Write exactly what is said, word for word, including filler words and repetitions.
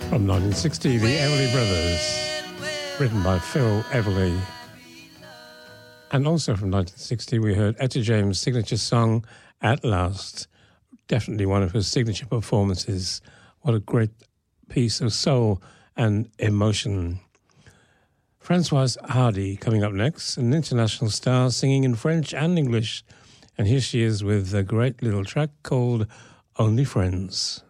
From nineteen sixty, the Everly Brothers, written by Phil Everly. And also from nineteen sixty, we heard Etta James' signature song, At Last. Definitely one of her signature performances. What a great piece of soul and emotion. Françoise Hardy coming up next, an international star singing in French and English. And here she is with a great little track called Only Friends.